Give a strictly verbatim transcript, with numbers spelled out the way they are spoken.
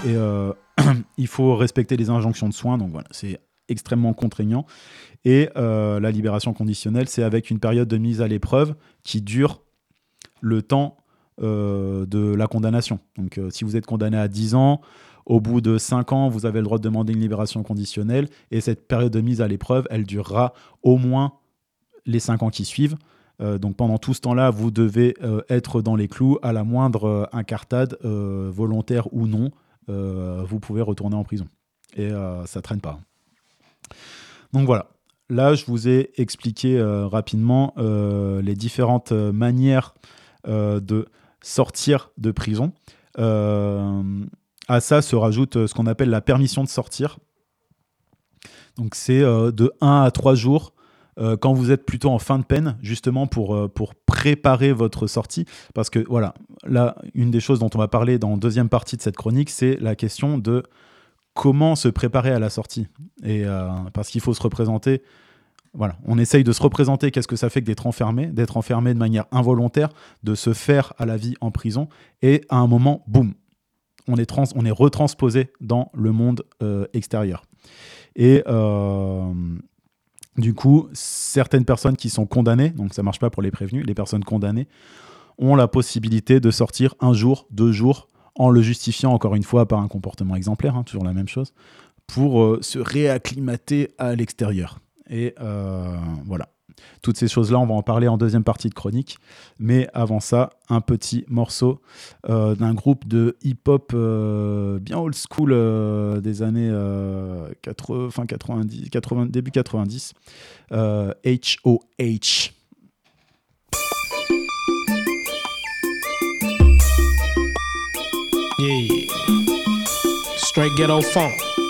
et euh, il faut respecter les injonctions de soins. Donc voilà, c'est extrêmement contraignant. Et euh, la libération conditionnelle, c'est avec une période de mise à l'épreuve qui dure le temps euh, de la condamnation. Donc euh, si vous êtes condamné à dix ans, au bout de cinq ans, vous avez le droit de demander une libération conditionnelle. Et cette période de mise à l'épreuve, elle durera au moins les cinq ans qui suivent. Euh, donc pendant tout ce temps-là, vous devez euh, être dans les clous. À la moindre euh, incartade, euh, volontaire ou non, euh, vous pouvez retourner en prison. Et euh, ça ne traîne pas. Donc voilà. Là, je vous ai expliqué euh, rapidement euh, les différentes euh, manières euh, de sortir de prison. Euh, à ça se rajoute ce qu'on appelle la permission de sortir. Donc c'est euh, de un à trois jours euh, quand vous êtes plutôt en fin de peine, justement pour, euh, pour préparer votre sortie. Parce que voilà, là, une des choses dont on va parler dans la deuxième partie de cette chronique, c'est la question de comment se préparer à la sortie. Et, euh, parce qu'il faut se représenter. Voilà, on essaye de se représenter qu'est-ce que ça fait que d'être enfermé, d'être enfermé de manière involontaire, de se faire à la vie en prison. Et à un moment, boum, on est, trans- on est retransposé dans le monde euh, extérieur. Et euh, du coup, certaines personnes qui sont condamnées, donc ça ne marche pas pour les prévenus, les personnes condamnées ont la possibilité de sortir un jour, deux jours, en le justifiant encore une fois par un comportement exemplaire, hein, toujours la même chose, pour euh, se réacclimater à l'extérieur. Et euh, voilà. Toutes ces choses-là, on va en parler en deuxième partie de chronique. Mais avant ça, un petit morceau euh, d'un groupe de hip-hop euh, bien old school euh, des années euh, quatre-vingts, fin quatre-vingt-dix, quatre-vingts, début quatre-vingt-dix. Euh, H O H. Yeah. Straight ghetto funk.